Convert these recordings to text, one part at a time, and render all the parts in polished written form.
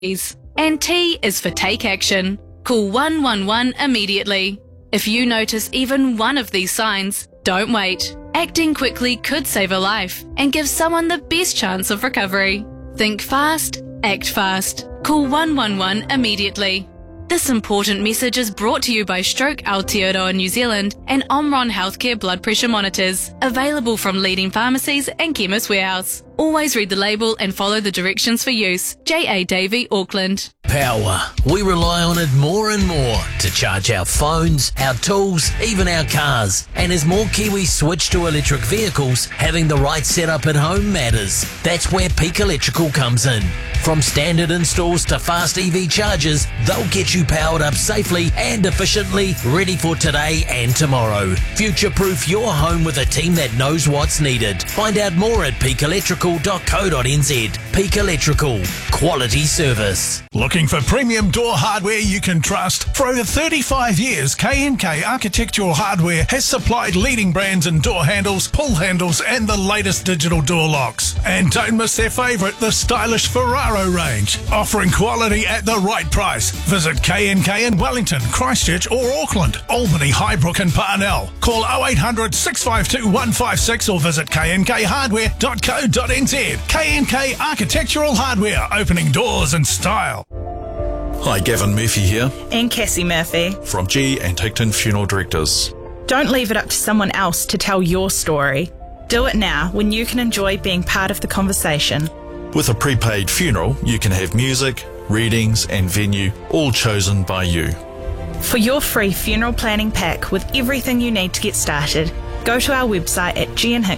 And T is for take action. Call 111 immediately. If you notice even one of these signs, don't wait. Acting quickly could save a life and give someone the best chance of recovery. Think fast, act fast. Call 111 immediately. This important message is brought to you by Stroke Aotearoa New Zealand and Omron Healthcare blood pressure monitors, available from leading pharmacies and Chemist Warehouse. Always read the label and follow the directions for use. J.A. Davey, Auckland. Power. We rely on it more and more to charge our phones, our tools, even our cars. And as more Kiwis switch to electric vehicles, having the right setup at home matters. That's where Peak Electrical comes in. From standard installs to fast EV chargers, they'll get you powered up safely and efficiently, ready for today and tomorrow. Future-proof your home with a team that knows what's needed. Find out more at peakelectrical.co.nz. Peak Electrical. Quality service. Looking for premium door hardware you can trust? For over 35 years, K&K Architectural Hardware has supplied leading brands in door handles, pull handles and the latest digital door locks. And don't miss their favourite, the stylish Ferraro range, offering quality at the right price. Visit K&K in Wellington, Christchurch or Auckland, Albany, Highbrook and Parnell. Call 0800 652 156 or visit knkhardware.co.nz. K&K Architectural Hardware, opening doors in style. Hi, Gavin Murphy here. And Cassie Murphy. From G and Tigton Funeral Directors. Don't leave it up to someone else to tell your story. Do it now when you can enjoy being part of the conversation. With a prepaid funeral, you can have music, readings and venue all chosen by you. For your free funeral planning pack with everything you need to get started, go to our website at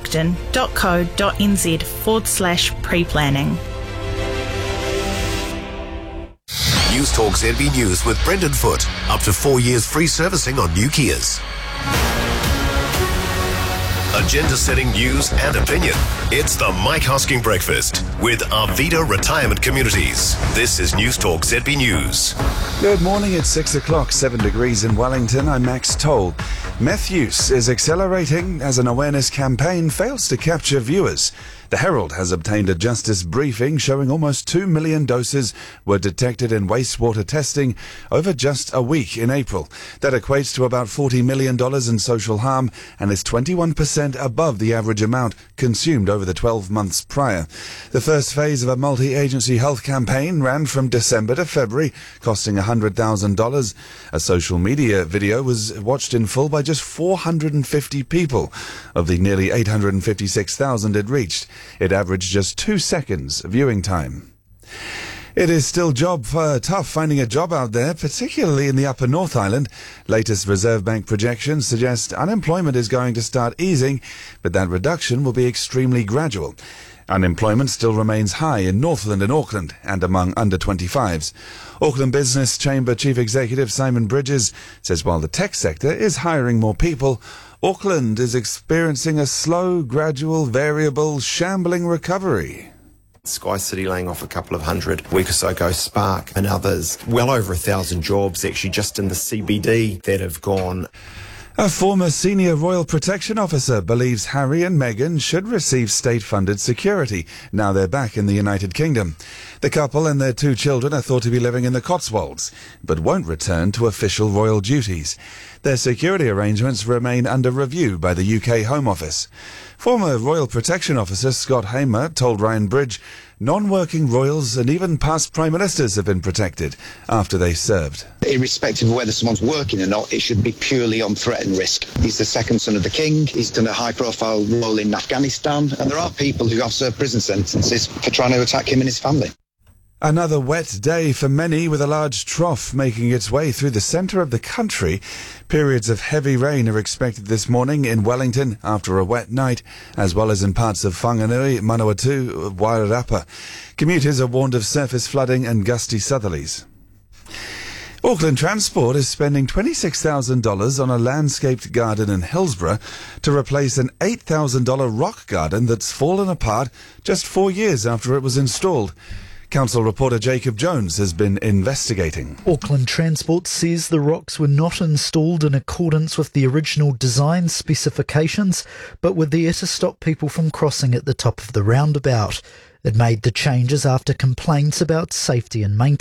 gianhickton.co.nz/pre-planning. News Talk ZB News with Brendan Foote. Up to 4 years free servicing on new Kias. Agenda-setting news and opinion. It's the Mike Hosking Breakfast with Arvida Retirement Communities. This is News Talk ZB News. Good morning, it's 6 o'clock, 7 degrees in Wellington. I'm Max Toll. Meth use is accelerating as an awareness campaign fails to capture viewers. The Herald has obtained a justice briefing showing almost 2 million doses were detected in wastewater testing over just a week in April. That equates to about $40 million in social harm and is 21% above the average amount consumed over the 12 months prior. The first phase of a multi-agency health campaign ran from December to February, costing $100,000. A social media video was watched in full by just 450 people of the nearly 856,000 it reached. It averaged just 2 seconds viewing time. It is still tough finding a job out there, particularly in the Upper North Island. Latest Reserve Bank projections suggest unemployment is going to start easing, but that reduction will be extremely gradual. Unemployment still remains high in Northland and Auckland and among under 25s. Auckland Business Chamber Chief Executive Simon Bridges says while the tech sector is hiring more people, Auckland is experiencing a slow, gradual, variable, shambling recovery. SkyCity laying off a couple of hundred a week or so ago, Spark and others. Well over 1,000 jobs actually just in the CBD that have gone. A former senior royal protection officer believes Harry and Meghan should receive state-funded security now they're back in the United Kingdom. The couple and their 2 children are thought to be living in the Cotswolds, but won't return to official royal duties. Their security arrangements remain under review by the UK Home Office. Former Royal Protection Officer Scott Hamer told Ryan Bridge non-working royals and even past prime ministers have been protected after they served. Irrespective of whether someone's working or not, it should be purely on threat and risk. He's the second son of the king. He's done a high-profile role in Afghanistan, and there are people who have served prison sentences for trying to attack him and his family. Another wet day for many, with a large trough making its way through the centre of the country. Periods of heavy rain are expected this morning in Wellington after a wet night, as well as in parts of Whanganui, Manawatu, Wairarapa. Commuters are warned of surface flooding and gusty southerlies. Auckland Transport is spending $26,000 on a landscaped garden in Hillsborough to replace an $8,000 rock garden that's fallen apart just 4 years after it was installed. Council reporter Jacob Jones has been investigating. Auckland Transport says the rocks were not installed in accordance with the original design specifications, but were there to stop people from crossing at the top of the roundabout. It made the changes after complaints about safety and maintenance.